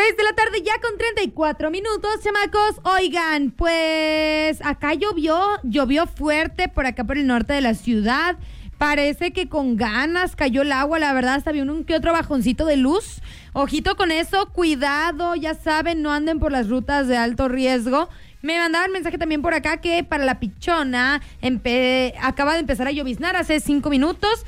6 de la tarde ya con 34 minutos, chamacos. Oigan, pues acá llovió fuerte por acá por el norte de la ciudad. Parece que con ganas cayó el agua, la verdad, hasta había un que otro bajoncito de luz. Ojito con eso, cuidado, ya saben, no anden por las rutas de alto riesgo. Me mandaban mensaje también por acá que para la Pichona acaba de empezar a lloviznar hace 5 minutos.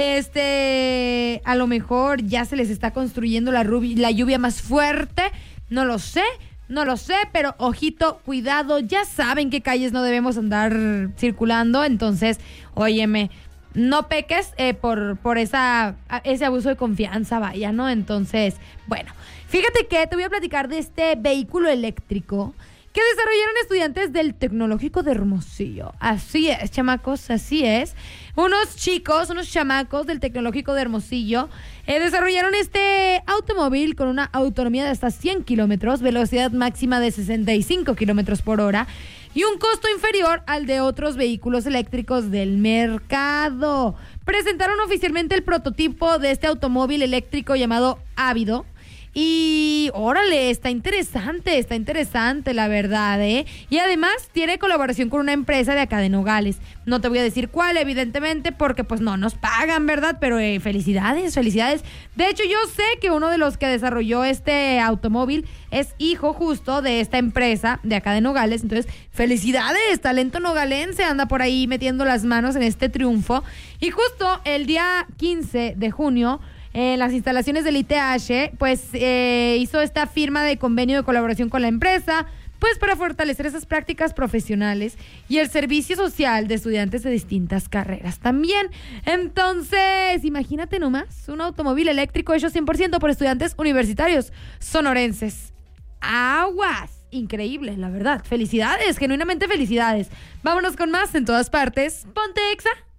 A lo mejor ya se les está construyendo la lluvia más fuerte. No lo sé, pero ojito, cuidado. Ya saben qué calles no debemos andar circulando. Entonces, óyeme, no peques por ese abuso de confianza, vaya, ¿no? Entonces, bueno, fíjate que te voy a platicar de este vehículo eléctrico que desarrollaron estudiantes del Tecnológico de Hermosillo. Así es, chamacos, así es. Unos chamacos del Tecnológico de Hermosillo desarrollaron este automóvil con una autonomía de hasta 100 kilómetros, velocidad máxima de 65 kilómetros por hora y un costo inferior al de otros vehículos eléctricos del mercado. Presentaron oficialmente el prototipo de este automóvil eléctrico llamado Ávido. Y órale, está interesante la verdad, ¿eh? Y además tiene colaboración con una empresa de acá de Nogales. No te voy a decir cuál, evidentemente, porque pues no nos pagan, ¿verdad? Pero felicidades. De hecho, yo sé que uno de los que desarrolló este automóvil es hijo justo de esta empresa de acá de Nogales. Entonces, felicidades, talento nogalense anda por ahí metiendo las manos en este triunfo. Y justo el día 15 de junio, en las instalaciones del ITH, pues hizo esta firma de convenio de colaboración con la empresa, pues para fortalecer esas prácticas profesionales y el servicio social de estudiantes de distintas carreras también. Entonces, imagínate nomás, un automóvil eléctrico hecho 100% por estudiantes universitarios sonorenses. ¡Aguas! Increíble, la verdad. Felicidades, genuinamente felicidades. Vámonos con más en todas partes. Ponte Exa.